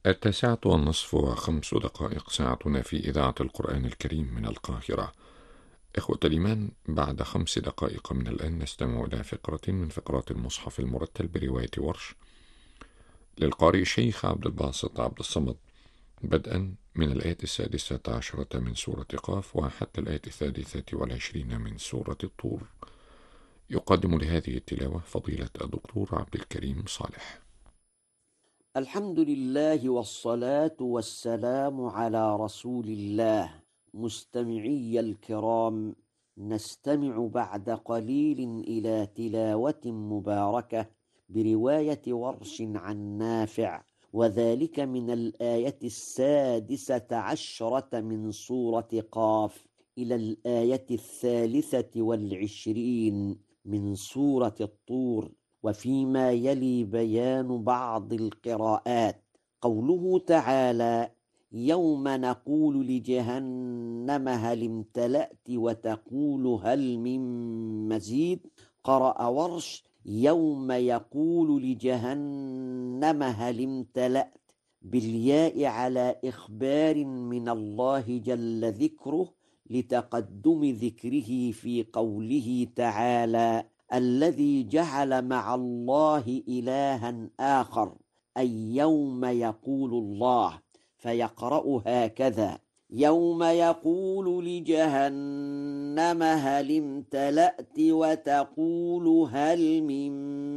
9:05 ساعتنا في إذاعة القرآن الكريم من القاهرة. إخوة الإيمان، بعد 5 دقائق من الآن نستمع إلى فقرة من فقرات المصحف المرتل برواية ورش للقارئ الشيخ عبد الباسط عبد الصمد، بدءا من الآية 16 من سورة قاف وحتى الآية 23 من سورة الطور. يقدم لهذه التلاوة فضيلة الدكتور عبد الكريم صالح. الحمد لله والصلاة والسلام على رسول الله. مستمعي الكرام، نستمع بعد قليل إلى تلاوة مباركة برواية ورش عن نافع، وذلك من الآية 16 من سورة قاف إلى الآية 23 من سورة الطور، وفيما يلي بيان بعض القراءات. قوله تعالى: يوم نقول لجهنم هل امتلأت وتقول هل من مزيد. قرأ ورش: يوم يقول لجهنم هل امتلأت بالياء على إخبار من الله جل ذكره لتقدم ذكره في قوله تعالى: الذي جعل مع الله إلها آخر، أي يوم يقول الله، فيقرأ هكذا: يوم يقول لجهنم هل امتلأت وتقول هل من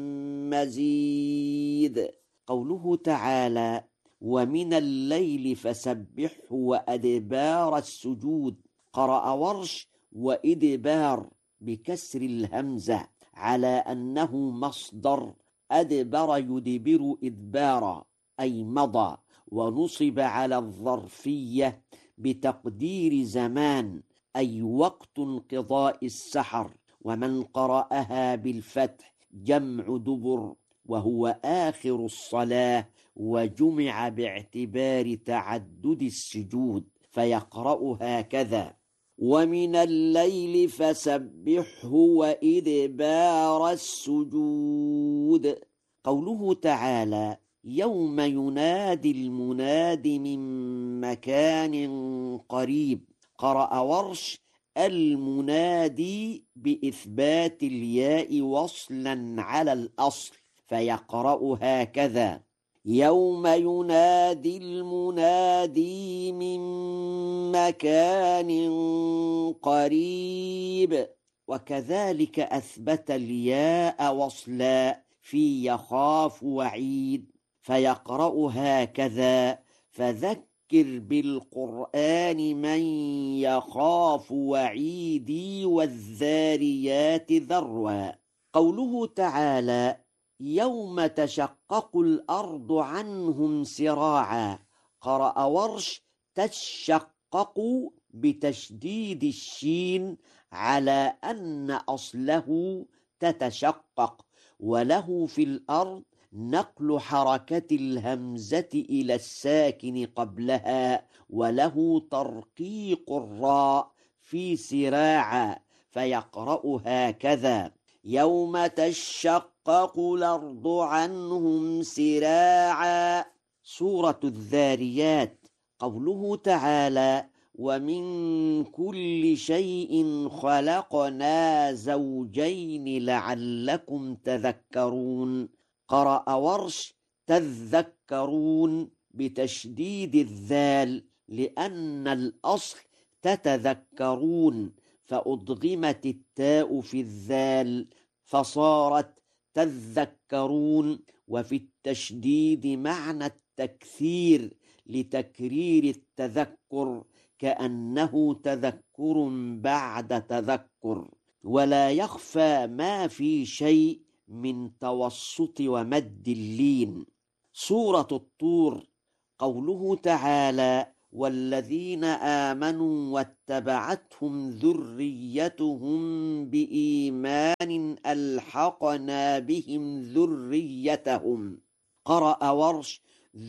مزيد. قوله تعالى: ومن الليل فسبحه وأدبار السجود. قرأ ورش: وإدبار بكسر الهمزة على أنه مصدر أدبر يدبر إدبارا، أي مضى، ونصب على الظرفية بتقدير زمان، أي وقت انقضاء السحر. ومن قرأها بالفتح جمع دبر، وهو آخر الصلاة، وجمع باعتبار تعدد السجود، فيقرأ هكذا: ومن الليل فسبحه وإدبار السجود. قوله تعالى: يوم ينادي المناد من مكان قريب. قرأ ورش: المنادي بإثبات الياء وصلا على الأصل، فيقرأ هكذا: يوم ينادي المنادي من مكان قريب. وكذلك أثبت الياء وصلا في يخاف وعيد، فيقرأ هكذا: فذكر بالقرآن من يخاف وعيدي والذاريات ذروا. قوله تعالى: يوم تشقق الأرض عنهم سراعا. قرأ ورش: تشقق بتشديد الشين على أن أصله تتشقق، وله في الأرض نقل حركة الهمزة إلى الساكن قبلها، وله ترقيق الراء في سراعا، فيقرأ هكذا: يوم تشقق الأرض عنهم سراعا. سورة الذاريات. قوله تعالى: ومن كل شيء خلقنا زوجين لعلكم تذكرون. قرأ ورش: تذكرون بتشديد الذال، لأن الأصل تتذكرون، فأضغمت التاء في الذال فصارت تذكرون، وفي التشديد معنى التكثير لتكرير التذكر، كأنه تذكر بعد تذكر. ولا يخفى ما في شيء من توسط ومد اللين. سورة الطور. قوله تعالى: والذين آمنوا واتبعتهم ذريتهم بإيمان ألحقنا بهم ذريتهم. قرأ ورش: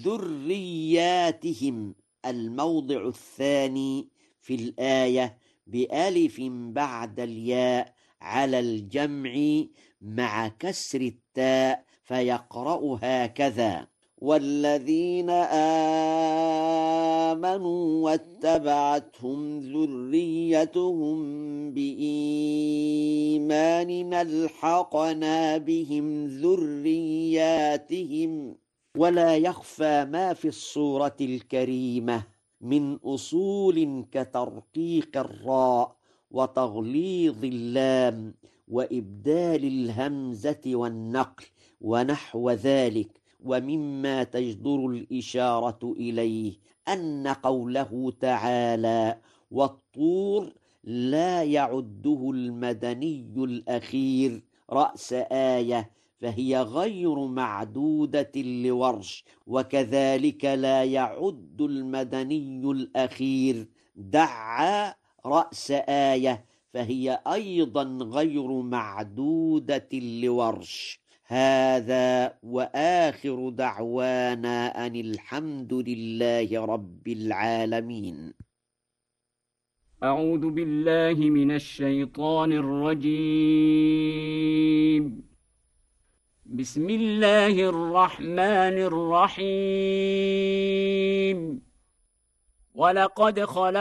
ذرياتهم، الموضع الثاني في الآية بألف بعد الياء على الجمع مع كسر التاء، فيقرأ هكذا: والذين آمنوا واتبعتهم ذريتهم بإيمان ألحقنا بهم ذرياتهم. ولا يخفى ما في الصورة الكريمة من أصول كترقيق الراء وتغليظ اللام وإبدال الهمزة والنقل ونحو ذلك. ومما تجدر الإشارة إليه أن قوله تعالى والطور لا يعده المدني الأخير رأس آية، فهي غير معدودة لورش. وكذلك لا يعد المدني الأخير دعا رأس آية، فهي أيضا غير معدودة لورش. هذا وآخر دعوانا أن الحمد لله رب العالمين. أعوذ بالله من الشيطان الرجيم. بسم الله الرحمن الرحيم. ولقد خلقنا